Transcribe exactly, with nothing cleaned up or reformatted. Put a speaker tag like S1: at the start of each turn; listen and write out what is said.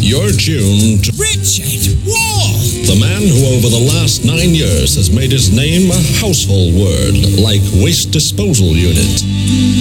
S1: You're tuned to
S2: Richard Wall,
S1: the man who over the last nine years has made his name a household word like waste disposal unit.